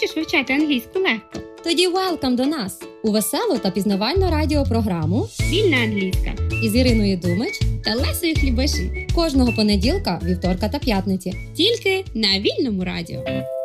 Хочеш вивчати англійську легко? Тоді welcome до нас у веселу та пізнавальну радіопрограму Вільна англійська із Іриною Думич та Лесею Хлібаші. кожного понеділка, вівторка та п'ятниці. Тільки на Вільному радіо.